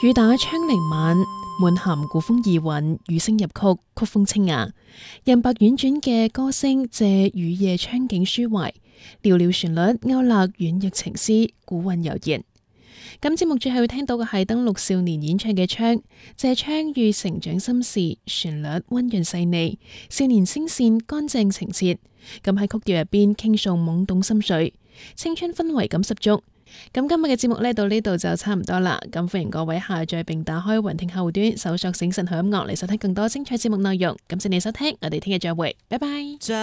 雨打窗棂晚，滿含古風異韻，雨聲入曲，曲風清雅。任白婉轉嘅歌聲借雨夜窗景抒懷，寥寥旋律勾勒婉約情思，古韻悠然。咁節目最後要聽到嘅係登錄少年演唱嘅《窗》，借窗與成長心事，旋律溫潤細膩，少年聲線乾淨情切。咁喺曲調入邊傾訴懵懂心緒，青春氛圍感十足。咁今日嘅節目呢，到呢度就差唔多啦。咁歡迎各位下載並打開雲聽客戶端，搜索醒神好音樂嚟收聽更多精彩節目內容。感謝你收聽，我哋聽日再會，拜拜。